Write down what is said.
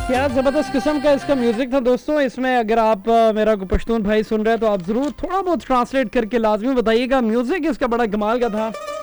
क्या जबरदस्त किस्म का इसका म्यूजिक था दोस्तों। इसमें अगर आप मेरा को पश्तून भाई सुन रहे हैं तो आप जरूर थोड़ा बहुत ट्रांसलेट करके लाजमी बताइएगा। म्यूजिक इसका बड़ा कमाल का था।